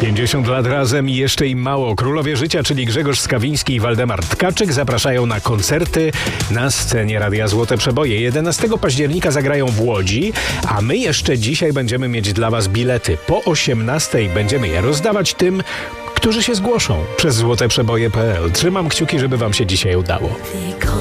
50 lat razem i jeszcze im mało. Królowie życia, czyli Grzegorz Skawiński i Waldemar Tkaczyk zapraszają na koncerty na scenie Radia Złote Przeboje. 11 października zagrają w Łodzi, a my jeszcze dzisiaj będziemy mieć dla Was bilety. Po 18 będziemy je rozdawać tym, którzy się zgłoszą przez złoteprzeboje.pl. Trzymam kciuki, żeby Wam się dzisiaj udało.